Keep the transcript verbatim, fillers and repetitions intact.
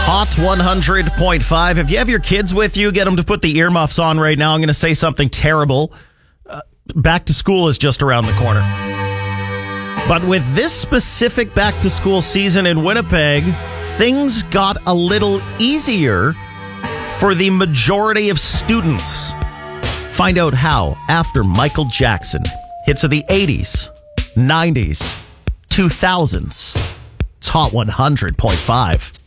Hot one hundred point five. If you have your kids with you, get them to put the earmuffs on right now. I'm going to say something terrible. Uh, back to school is just around the corner. But with this specific back to school season in Winnipeg, things got a little easier for the majority of students. Find out how after Michael Jackson. Hits of the eighties, nineties, two thousands. It's Hot one hundred point five.